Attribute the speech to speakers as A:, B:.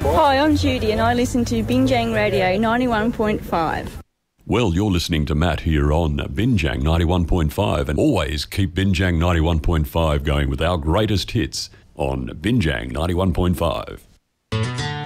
A: Hi, I'm Judy and I listen to Binjang Radio 91.5.
B: Well, you're listening to Matt here on Binjang 91.5, and always keep Binjang 91.5 going with our greatest hits on Binjang 91.5.